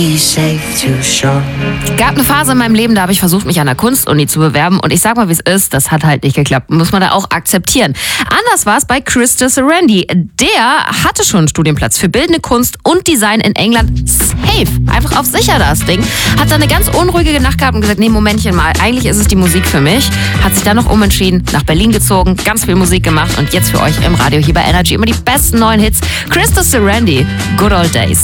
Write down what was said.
Gab eine Phase in meinem Leben, da habe ich versucht, mich an der Kunstuni zu bewerben. Und ich sag mal, wie es ist, das hat halt nicht geklappt. Muss man da auch akzeptieren. Anders war es bei Krista Serendi. Der hatte schon einen Studienplatz für bildende Kunst und Design in England. Safe. Einfach auf sicher das Ding. Hat dann eine ganz unruhige Nacht gehabt und gesagt, nee, Momentchen mal, eigentlich ist es die Musik für mich. Hat sich dann noch umentschieden, nach Berlin gezogen, ganz viel Musik gemacht und jetzt für euch im Radio hier bei Energy immer die besten neuen Hits. Krista Serendi, Good Old Days.